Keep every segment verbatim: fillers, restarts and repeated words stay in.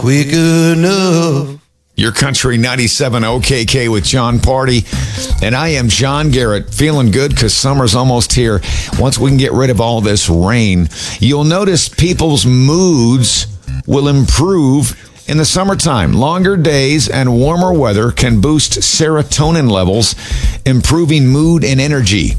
quick enough. Your Country ninety-seven O K K with John Party. And I am John Garrett, feeling good because summer's almost here. Once we can get rid of all this rain, you'll notice people's moods will improve in the summertime. Longer days and warmer weather can boost serotonin levels, improving mood and energy.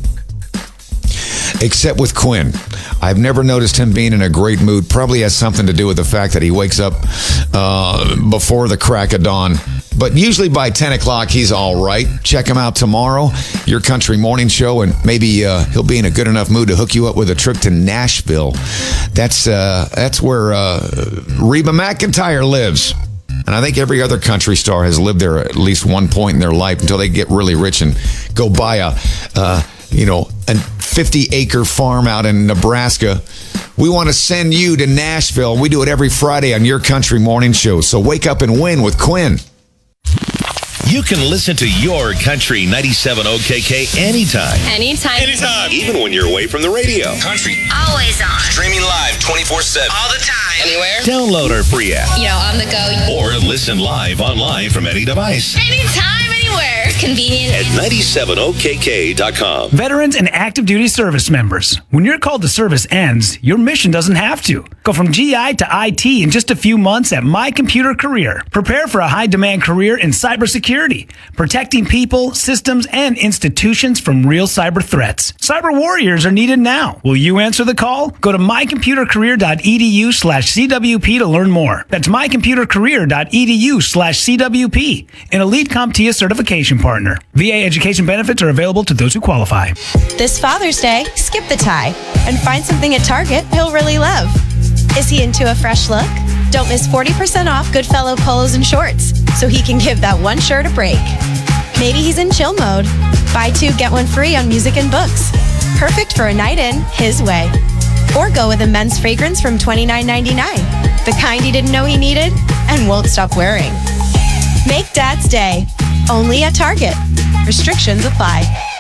Except with Quinn. I've never noticed him being in a great mood. Probably has something to do with the fact that he wakes up uh, before the crack of dawn. But usually by ten o'clock, he's all right. Check him out tomorrow, Your Country Morning Show, and maybe uh, he'll be in a good enough mood to hook you up with a trip to Nashville. That's uh, that's where uh, Reba McEntire lives. And I think every other country star has lived there at least one point in their life until they get really rich and go buy a, uh, you know, a fifty-acre farm out in Nebraska. We want to send you to Nashville. We do it every Friday on Your Country Morning Show. So wake up and win with Quinn. You can listen to Your Country ninety-seven O K K anytime. Anytime. Anytime. Even when you're away from the radio. Country. Always on. Streaming live twenty-four seven. All the time. Anywhere. Download our free app. You know, on the go. Or listen live online from any device. Anytime, anywhere. Convenient. At ninety-seven O K K dot com. Veterans and active duty service members. When your call to service ends, your mission doesn't have to. Go from G I to I T in just a few months at My Computer Career. Prepare for a high-demand career in cybersecurity, protecting people, systems, and institutions from real cyber threats. Cyber warriors are needed now. Will you answer the call? Go to my computer career dot e d u slash C W P to learn more. That's my computer career dot e d u slash C W P, an elite CompTIA certification partner. V A education benefits are available to those who qualify. This Father's Day, skip the tie and find something at Target he'll really love. Is he into a fresh look? Don't miss forty percent off Goodfellow polos and shorts so he can give that one shirt a break. Maybe he's in chill mode. Buy two, get one free on music and books. Perfect for a night in his way. Or go with a men's fragrance from twenty-nine ninety-nine, the kind he didn't know he needed and won't stop wearing. Make Dad's Day, only at Target. Restrictions apply.